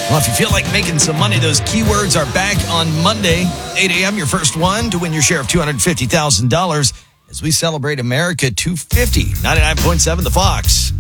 Well, if you feel like making some money, those keywords are back on Monday, 8 a.m., your first one to win your share of $250,000 as we celebrate America 250, 99.7 The Fox.